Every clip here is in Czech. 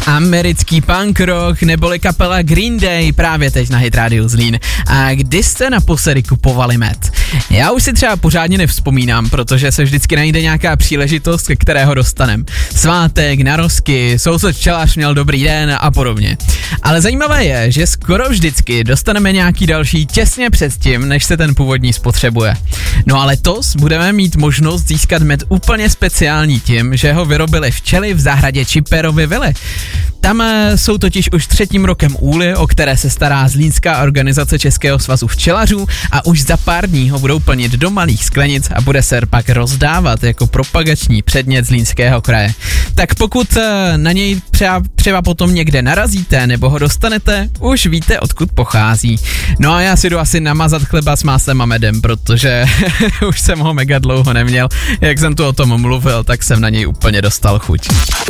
Americký punk rock neboli kapela Green Day právě teď na Hit Radio Zlín. A kdy jste naposledy kupovali med? Já už si třeba pořádně nevzpomínám, protože se vždycky najde nějaká příležitost, ke kterého dostanem. Svátek, narozky, soused včelař měl dobrý den a podobně. Ale zajímavé je, že skoro vždycky dostaneme nějaký další těsně předtím, než se ten původní spotřebuje. No a letos budeme mít možnost získat med úplně speciální tím, že ho vyrobili včely v zahradě Čiperovy vily. Tam jsou totiž už 3. rokem úly, o které se stará Zlínská organizace Českého svazu včelařů a už za pár dní ho budou plnit do malých sklenic a bude se pak rozdávat jako propagační předmět Zlínského kraje. Tak pokud na něj třeba potom někde narazíte nebo ho dostanete, už víte, odkud pochází. No a já si jdu asi namazat chleba s máslem a medem, protože už jsem ho mega dlouho neměl. Jak jsem tu o tom mluvil, tak jsem na něj úplně dostal chuť.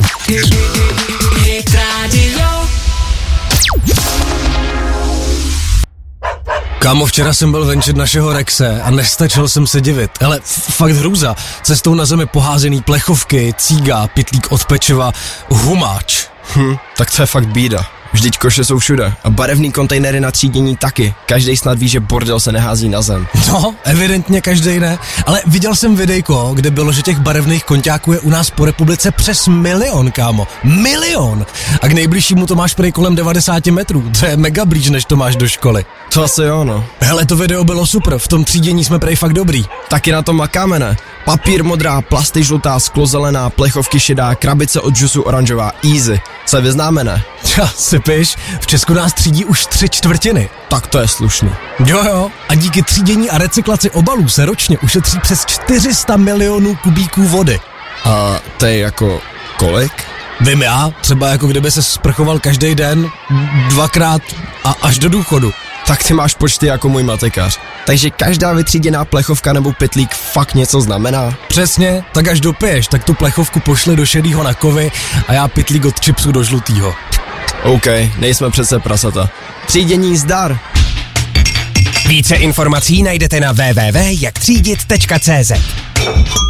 Kámo, včera jsem byl venčit našeho Rexe a nestačil jsem se divit. Ale fakt hrůza. Cestou na zemi poházený plechovky, cíga, pytlík od pečiva, humáč. Tak to je fakt bída. Vždyť koše jsou všude a barevný kontejnery na třídění taky. Každej snad ví, že bordel se nehází na zem. No, evidentně každej ne. Ale viděl jsem videjko, kde bylo, že těch barevných konťáků je u nás po republice přes 1 milion, kámo. 1 milion! A k nejbližšímu to máš prej kolem 90 metrů. To je mega blíž, než to máš do školy. To asi jo, no. Hele, to video bylo super, v tom třídění jsme prej fakt dobrý. Taky na tom makáme, ne? Papír modrá, plasty žlutá, sklo zelená, plechovky šedá, krabice od džusu oranžová, easy. Se vyznáme, ne? Sypiš, v Česku nás třídí už 3/4. Tak to je slušný. Jo, a díky třídění a recyklaci obalů se ročně ušetří přes 400 milionů kubíků vody. A to je jako kolik? Vím já, třeba jako kdyby se sprchoval každý den, 2krát a až do důchodu. Tak ty máš počty jako můj matikář. Takže každá vytříděná plechovka nebo pytlík fakt něco znamená? Přesně, tak až dopiješ, tak tu plechovku pošli do šedýho na kovy a já pytlík od chipsu do žlutýho. OK, nejsme přece prasata. Třídění zdar! Více informací najdete na www.jaktřídit.cz.